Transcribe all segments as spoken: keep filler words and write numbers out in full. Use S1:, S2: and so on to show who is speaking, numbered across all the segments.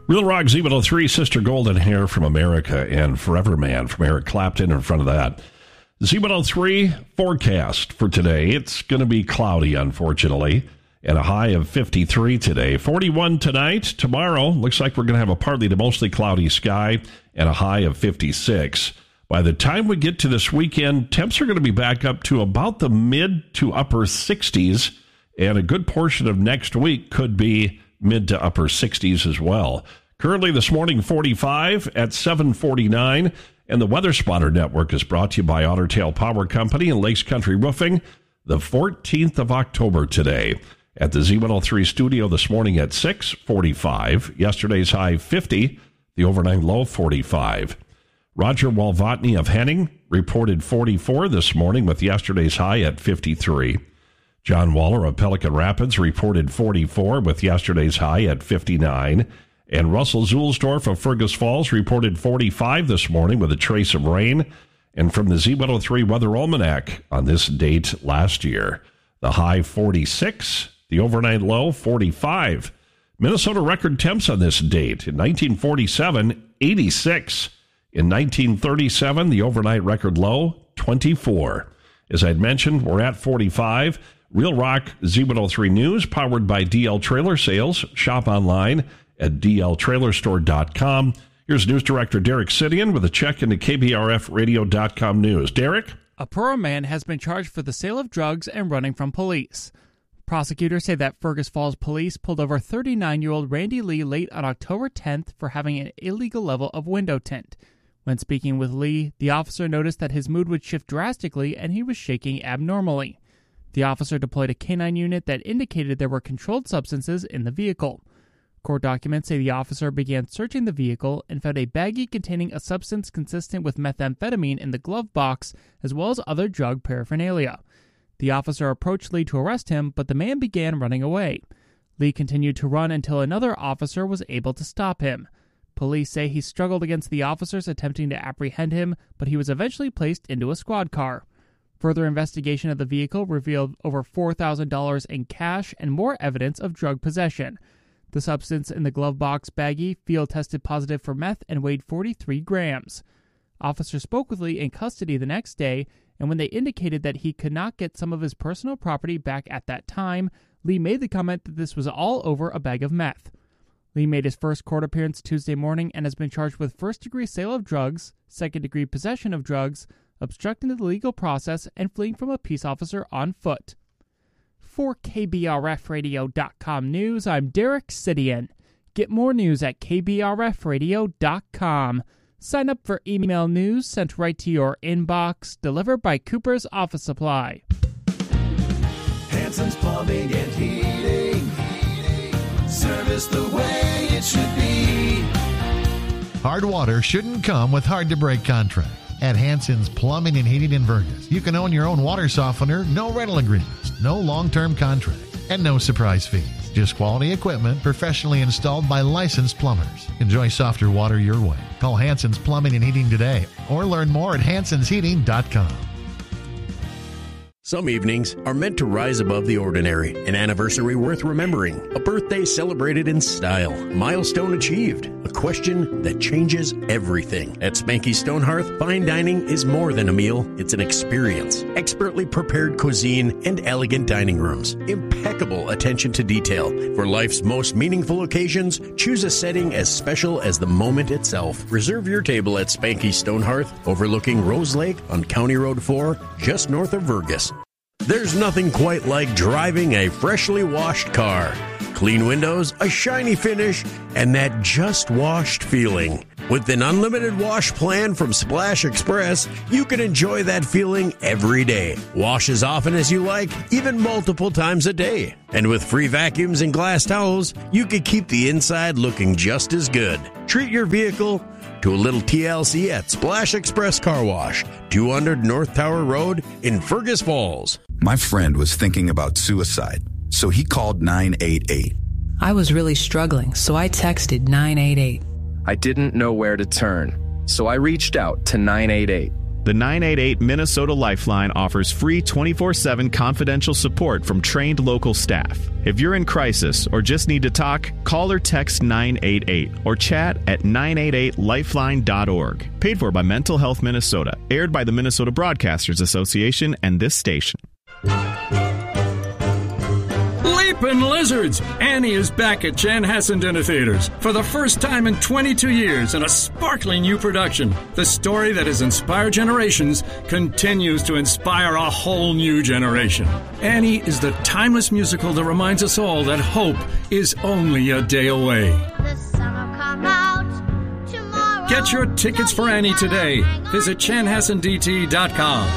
S1: Real Rock Z one oh three, Sister Golden Hair from America, and Forever Man from Eric Clapton in front of that. Z one oh three forecast for today. It's going to be cloudy, unfortunately, and a high of fifty-three today. forty-one tonight. Tomorrow, looks like we're going to have a partly to mostly cloudy sky and a high of fifty-six. By the time we get to this weekend, temps are going to be back up to about the mid to upper sixties, and a good portion of next week could be mid to upper sixties as well. Currently this morning, forty-five at seven forty-nine, and the Weather Spotter Network is brought to you by Otter Tail Power Company and Lakes Country Roofing. The fourteenth of October today. At the Z one oh three studio this morning at six forty-five. Yesterday's high fifty, the overnight low forty-five. Roger Walvotny of Henning reported forty-four this morning with yesterday's high at fifty-three. John Waller of Pelican Rapids reported forty-four with yesterday's high at fifty-nine. And Russell Zulsdorf of Fergus Falls reported forty-five this morning with a trace of rain. And from the Z one oh three Weather Almanac on this date last year, the high forty-six, the overnight low forty-five. Minnesota record temps on this date. In nineteen forty-seven, eighty-six. In nineteen thirty-seven, the overnight record low, twenty-four. As I'd mentioned, we're at forty-five. Real Rock Z one oh three News, powered by D L Trailer Sales. Shop online at d l trailer store dot com. Here's News Director Derek Sidian with a check into k b r f radio dot com news. Derek?
S2: A Aurora man has been charged for the sale of drugs and running from police. Prosecutors say that Fergus Falls police pulled over thirty-nine-year-old Randy Lee late on October tenth for having an illegal level of window tint. When speaking with Lee, the officer noticed that his mood would shift drastically and he was shaking abnormally. The officer deployed a canine unit that indicated there were controlled substances in the vehicle. Court documents say the officer began searching the vehicle and found a baggie containing a substance consistent with methamphetamine in the glove box, as well as other drug paraphernalia. The officer approached Lee to arrest him, but the man began running away. Lee continued to run until another officer was able to stop him. Police say he struggled against the officers attempting to apprehend him, but he was eventually placed into a squad car. Further investigation of the vehicle revealed over four thousand dollars in cash and more evidence of drug possession. The substance in the glove box baggie field tested positive for meth and weighed forty-three grams. Officers spoke with Lee in custody the next day, and when they indicated that he could not get some of his personal property back at that time, Lee made the comment that this was all over a bag of meth. Lee made his first court appearance Tuesday morning and has been charged with first-degree sale of drugs, second-degree possession of drugs, obstructing the legal process, and fleeing from a peace officer on foot. For k b r f radio dot com news, I'm Derek Sidian. Get more news at k b r f radio dot com. Sign up for email news sent right to your inbox, delivered by Cooper's Office Supply.
S3: Hanson's Plumbing and Heating. Service the way it should be.
S4: Hard water shouldn't come with hard-to-break contracts. At Hanson's Plumbing and Heating in Vergas, you can own your own water softener, no rental agreements, no long-term contract, and no surprise fees. Just quality equipment professionally installed by licensed plumbers. Enjoy softer water your way. Call Hanson's Plumbing and Heating today or learn more at hansons heating dot com.
S5: Some evenings are meant to rise above the ordinary. An anniversary worth remembering. A birthday celebrated in style. Milestone achieved. A question that changes everything. At Spanky Stonehearth, fine dining is more than a meal. It's an experience. Expertly prepared cuisine and elegant dining rooms. Impeccable attention to detail. For life's most meaningful occasions, choose a setting as special as the moment itself. Reserve your table at Spanky Stonehearth, overlooking Rose Lake on County Road four, just north of Vergas. There's nothing quite like driving a freshly washed car. Clean windows, a shiny finish, and that just washed feeling. With an unlimited wash plan from Splash Express, you can enjoy that feeling every day. Wash as often as you like, even multiple times a day. And with free vacuums and glass towels, you can keep the inside looking just as good. Treat your vehicle to a little T L C at Splash Express Car Wash, two hundred North Tower Road in Fergus Falls.
S6: My friend was thinking about suicide, so he called nine eight eight.
S7: I was really struggling, so I texted nine eight eight.
S8: I didn't know where to turn, so I reached out to nine eight eight. The nine eight eight Minnesota Lifeline offers free twenty-four seven confidential support from trained local staff. If you're in crisis or just need to talk, call or text nine eight eight or chat at nine eight eight lifeline dot org. Paid for by Mental Health Minnesota. Aired by the Minnesota Broadcasters Association and this station.
S9: Leapin' Lizards! Annie is back at Chanhassen Dinner Theaters for the first time in twenty-two years in a sparkling new production. The story that has inspired generations continues to inspire a whole new generation. Annie is the timeless musical that reminds us all that hope is only a day away.
S10: The summer come out tomorrow.
S9: Get your tickets for Annie today. Visit chanhassen d t dot com.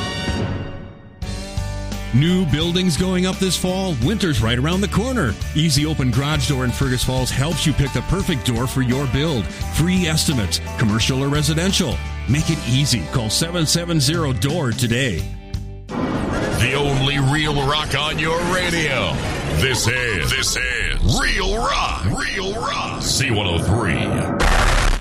S11: New buildings going up this fall? Winter's right around the corner. Easy Open Garage Door in Fergus Falls helps you pick the perfect door for your build. Free estimates, commercial or residential. Make it easy. Call seven seven zero D O O R today.
S12: The only real rock on your radio. This is, this is Real Rock. Real Rock. C one oh three.